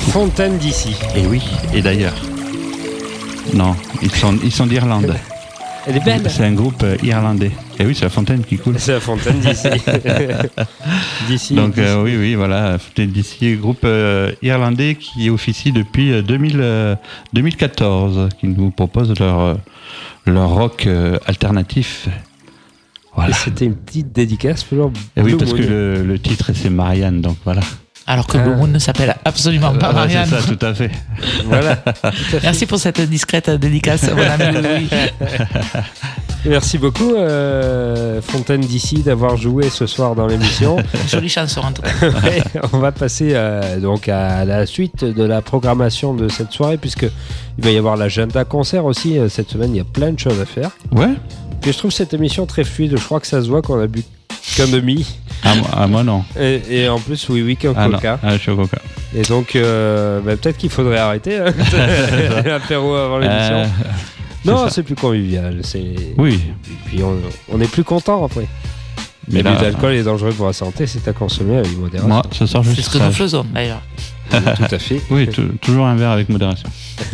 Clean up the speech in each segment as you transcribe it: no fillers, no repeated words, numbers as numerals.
Fontaine DC. Et oui, et d'ailleurs. Non, ils sont d'Irlande. Elle est belle. C'est un groupe irlandais. Et oui, c'est la fontaine qui coule. C'est la Fontaine DC. Donc oui, voilà, Fontaine DC, groupe irlandais qui officie depuis 2014, qui nous propose leur rock alternatif. Voilà. Et c'était une petite dédicace pour et oui, parce que le titre c'est Marianne, donc voilà. Alors que Blue Moon ne s'appelle absolument pas Marianne. C'est ça, tout à fait. Voilà. Tout à fait. Merci pour cette discrète dédicace, mon ami Louis. Merci beaucoup, Fontaine DC, d'avoir joué ce soir dans l'émission. Jolie chanson en tout cas. Ouais, on va passer donc à la suite de la programmation de cette soirée, puisque il va y avoir l'agenda concert aussi. Cette semaine, il y a plein de choses à faire. Ouais. Et je trouve cette émission très fluide. Je crois que ça se voit qu'on a bu qu'un demi. Moi non. Et en plus, oui, qu'un coca. Je suis au coca. Et donc, peut-être qu'il faudrait arrêter l'apéro avant l'émission. Non, c'est plus convivial. Oui. Et puis, on est plus content après. Mais l'abus d'alcool est dangereux pour la santé, c'est à consommer avec modération. Moi, ce soir, c'est ce que nous faisons d'ailleurs. Tout à fait. Oui, toujours un verre avec modération.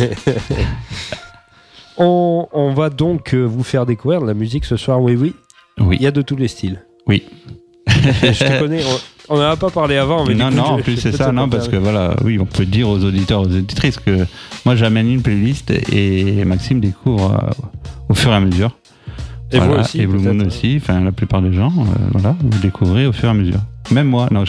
On va donc vous faire découvrir de la musique ce soir. Oui. Oui. Il y a de tous les styles. Oui. Je te connais. On n'en a pas parlé avant, mais non, en plus c'est ça, non, parce que voilà, oui, on peut dire aux auditeurs, aux auditrices que moi j'amène une playlist et Maxime découvre au fur et à mesure. Et voilà, vous aussi. Et Blue Moon aussi, enfin la plupart des gens, voilà, vous découvrez au fur et à mesure. Même moi, non.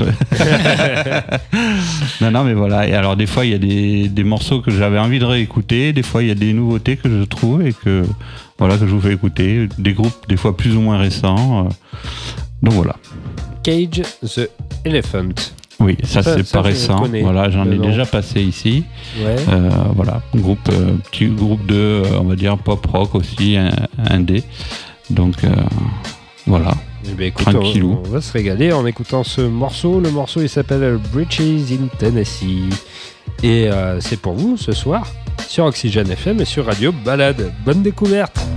non, mais voilà. Et alors des fois il y a des morceaux que j'avais envie de réécouter, des fois il y a des nouveautés que je trouve et que voilà que je vous fais écouter, des groupes des fois plus ou moins récents. Donc voilà. Cage the Elephant. Oui, ça c'est pas récent. Voilà, j'en ai déjà passé ici. Ouais. Voilà, petit groupe de, on va dire pop rock aussi, indé. Donc voilà. Écoute, tranquillou. On va se régaler en écoutant ce morceau. Le morceau il s'appelle Bridges in Tennessee. Et c'est pour vous ce soir sur Oxygène FM et sur Radio Balade. Bonne découverte.